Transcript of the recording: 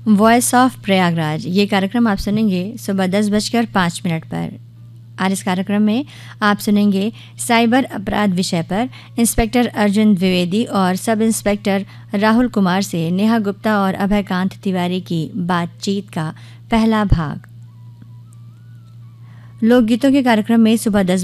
Voice of Prayagraj. ये कार्यक्रम आप सुनेंगे सुबह 10:05 पर। आज इस कार्यक्रम में आप सुनेंगे साइबर अपराध विषय पर इंस्पेक्टर अर्जुन द्विवेदी और सब इंस्पेक्टर राहुल कुमार से नेहा गुप्ता और अभयकांत तिवारी की बातचीत का पहला भाग। लोकगीतों के कार्यक्रम में सुबह 10